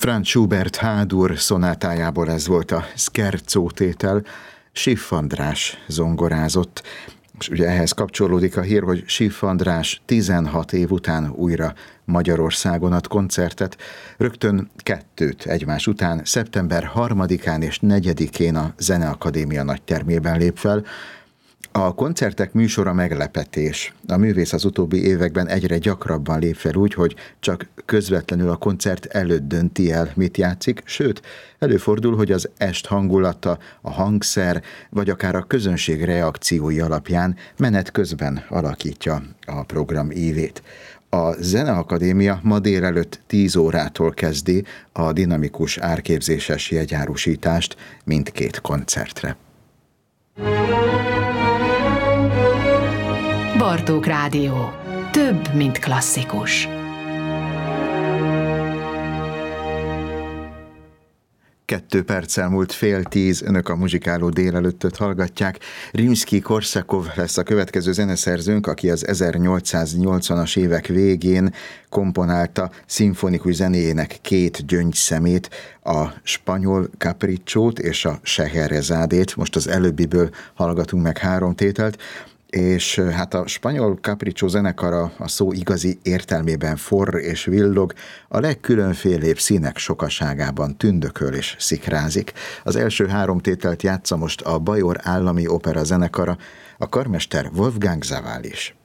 Franz Schubert H-dur szonátájából ez volt a Scherzo tétel. Schiff András zongorázott. És ugye ehhez kapcsolódik a hír, hogy Schiff András 16 év után újra Magyarországon ad koncertet, rögtön 2 egymás után, szeptember 3-án és 4-én a Zeneakadémia nagytermében lép fel. A koncertek műsora meglepetés. A művész az utóbbi években egyre gyakrabban lép fel úgy, hogy csak közvetlenül a koncert előtt dönti el, mit játszik, sőt, előfordul, hogy az est hangulata, a hangszer, vagy akár a közönség reakciói alapján menet közben alakítja a program ívét. A Zeneakadémia ma délelőtt 10 órától kezdi a dinamikus árképzéses jegyárusítást mindkét koncertre. Bartók Rádió. Több, mint klasszikus. 2 perccel múlt 9:30, önök a muzsikáló délelőttöt hallgatják. Rimszkij-Korsakov lesz a következő zeneszerzőnk, aki az 1880-as évek végén komponálta szimfonikus zenéjének 2 gyöngyszemét, a spanyol capricciót és a Scheherazádét. Most az előbbiből hallgatunk meg 3 tételt, és hát a spanyol capriccio zenekara a szó igazi értelmében forr és villog, a legkülönfélébb színek sokaságában tündököl és szikrázik. Az első 3 tételt játsza most a Bajor Állami Opera zenekara, a karmester Wolfgang Sawallisch.